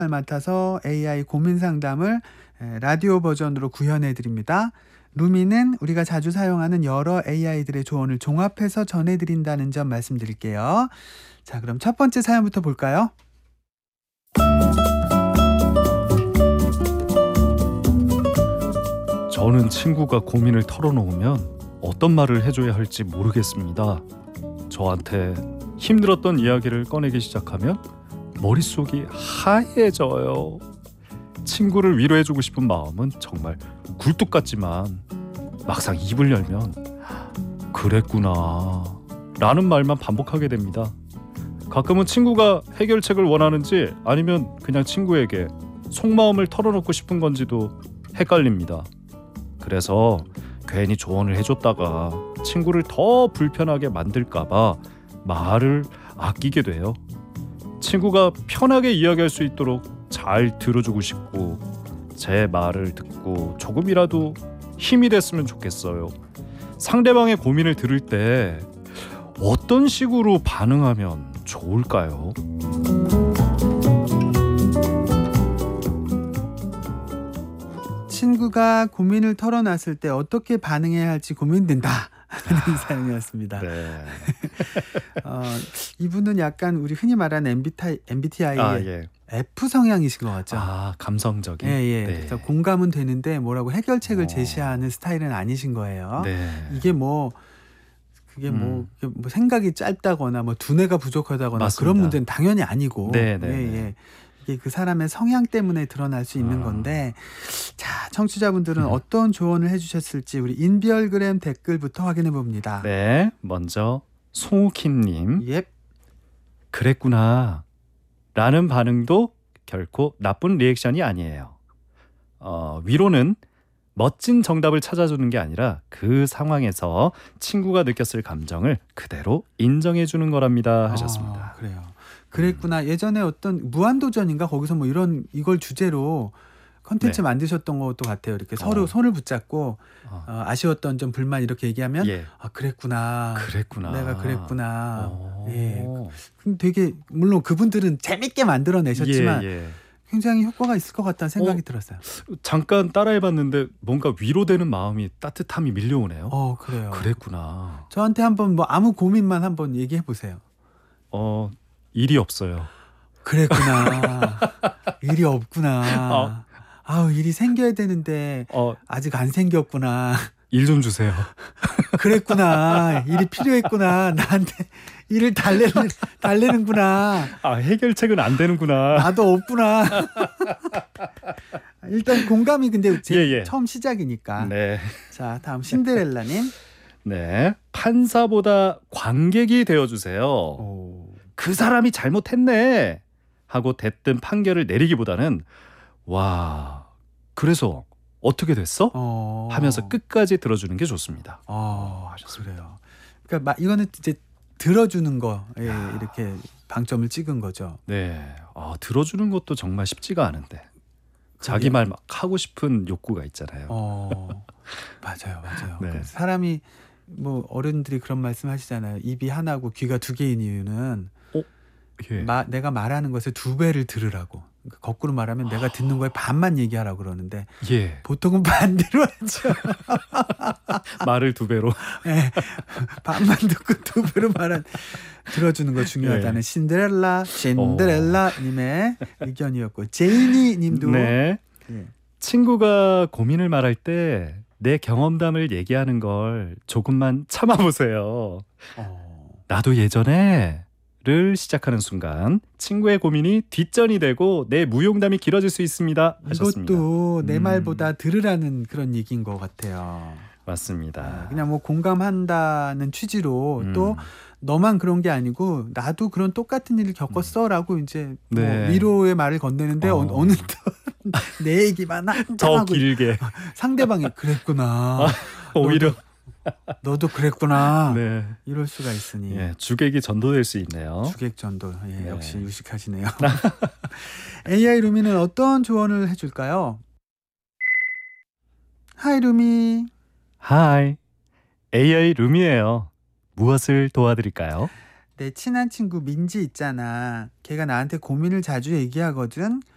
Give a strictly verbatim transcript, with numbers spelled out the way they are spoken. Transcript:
맡아서 에이아이 고민 상담을 에, 라디오 버전으로 구현해 드립니다. 루미는 우리가 자주 사용하는 여러 에이아이들의 조언을 종합해서 전해드린다는 점 말씀드릴게요. 자, 그럼 첫 번째 사연부터 볼까요? 저는 친구가 고민을 털어놓으면 어떤 말을 해줘야 할지 모르겠습니다. 저한테 힘들었던 이야기를 꺼내기 시작하면 머릿속이 하얘져요. 친구를 위로해주고 싶은 마음은 정말 굴뚝 같지만 막상 입을 열면 그랬구나 라는 말만 반복하게 됩니다. 가끔은 친구가 해결책을 원하는지 아니면 그냥 친구에게 속마음을 털어놓고 싶은 건지도 헷갈립니다. 그래서 괜히 조언을 해줬다가 친구를 더 불편하게 만들까봐 말을 아끼게 돼요. 친구가 편하게 이야기할 수 있도록 잘 들어주고 싶고 제 말을 듣고 조금이라도 힘이 됐으면 좋겠어요. 상대방의 고민을 들을 때 어떤 식으로 반응하면 좋을까요? 친구가 고민을 털어놨을 때 어떻게 반응해야 할지 고민된다 하는 사연이었습니다. 네. 어, 이분은 약간 우리 흔히 말하는 엠비티아이, 엠비티아이의 아, 예. F 성향이신 것 같죠? 아, 감성적인. 예, 예. 네. 그래서 공감은 되는데 뭐라고 해결책을 어. 제시하는 스타일은 아니신 거예요. 네. 이게 뭐 그게 뭐, 음. 그게 뭐 생각이 짧다거나 뭐 두뇌가 부족하다거나 맞습니다. 그런 문제는 당연히 아니고, 네, 네, 예, 네. 예. 이게 그 사람의 성향 때문에 드러날 수 있는 아. 건데, 자, 청취자분들은 음. 어떤 조언을 해주셨을지 우리 인별그램 댓글부터 확인해 봅니다. 네, 먼저 송우킴님, 예. 그랬구나 라는 반응도 결코 나쁜 리액션이 아니에요. 어, 위로는 멋진 정답을 찾아주는 게 아니라 그 상황에서 친구가 느꼈을 감정을 그대로 인정해 주는 거랍니다 하셨습니다. 아, 그래요. 그랬구나. 예전에 어떤 무한도전인가 거기서 뭐 이런 이걸 주제로 컨텐츠 네. 만드셨던 것도 같아요. 이렇게 서로 어. 손을 붙잡고 어, 어, 아쉬웠던 점 불만 이렇게 얘기하면 예, 아 그랬구나. 그랬구나. 내가 그랬구나. 어. 예. 근데 되게 물론 그분들은 재밌게 만들어내셨지만 예, 예. 굉장히 효과가 있을 것 같다는 생각이 어. 들었어요. 잠깐 따라해봤는데 뭔가 위로되는 마음이 따뜻함이 밀려오네요. 어 그래요. 그랬구나. 저한테 한번 뭐 아무 고민만 한번 얘기해 보세요. 어, 일이 없어요. 그랬구나. 일이 없구나. 어. 아우 일이 생겨야 되는데 어, 아직 안 생겼구나. 일 좀 주세요. 그랬구나. 일이 필요했구나. 나한테 일을 달래는, 달래는구나. 아, 해결책은 안 되는구나. 나도 없구나. 일단 공감이 근데 제 예, 예. 처음 시작이니까. 네. 자, 다음 신데렐라님. 네. 판사보다 관객이 되어주세요. 오. 그 사람이 잘못했네 하고 대뜸 판결을 내리기보다는 와, 그래서 어떻게 됐어? 어. 하면서 끝까지 들어주는 게 좋습니다. 어, 그래요. 그러니까 막 이거는 이제 들어주는 거 예, 이렇게 방점을 찍은 거죠. 네. 아, 들어주는 것도 정말 쉽지가 않은데 자기 그게- 말 막 하고 싶은 욕구가 있잖아요. 어, 맞아요, 맞아요. 네. 그 사람이 뭐 어른들이 그런 말씀하시잖아요. 입이 하나고 귀가 두 개인 이유는 예. 마, 내가 말하는 것을 두 배를 들으라고. 그러니까 거꾸로 말하면 내가 듣는 거에 반만 얘기하라고 그러는데 예. 보통은 반대로 하죠. 말을 두 배로. 네, 반만 듣고 두 배로 말한 들어주는 거 중요하다는 네. 신데렐라 신데렐라님의 의견이었고 제이니님도 네. 예. 친구가 고민을 말할 때 내 경험담을 얘기하는 걸 조금만 참아보세요. 어, 나도 예전에 를 시작하는 순간 친구의 고민이 뒷전이 되고 내 무용담이 길어질 수 있습니다 하셨습니다. 이것도 내 음. 말보다 들으라는 그런 얘기인 것 같아요. 맞습니다. 아, 그냥 뭐 공감한다는 취지로 음. 또 너만 그런 게 아니고 나도 그런 똑같은 일을 겪었어라고 이제 뭐 네. 위로의 말을 건네는데 어. 어. 어느 내 얘기만 한참 더 하고 길게 상대방이 그랬구나. 오히려 너도 그랬구나. 네. 이럴 수가 있으니 예, 주객이 전도될 수 있네요. 주객전도 예, 네. 역시 유식하시네요. 에이아이 루미는 어떤 조언을 해줄까요? 하이 루미. 하이, 에이아이 룸이에요. 무엇을 도와드릴까요? 내 친한 친구 민지 있잖아. 걔가 나한테 고민을 자주 얘기하거든.